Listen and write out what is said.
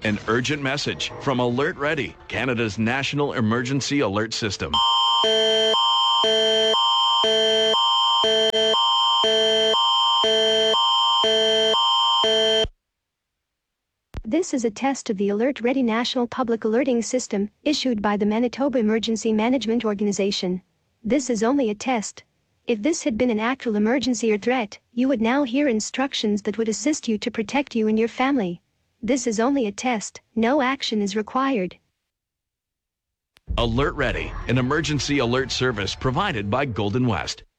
An urgent message from Alert Ready, Canada's national emergency alert system. This is a test of the Alert Ready National Public Alerting System, issued by the Manitoba Emergency Management Organization. This is only a test. If this had been an actual emergency or threat, you would now hear instructions that would assist you to protect you and your family. This is only a test, no action is required. Alert Ready, an emergency alert service provided by Golden West.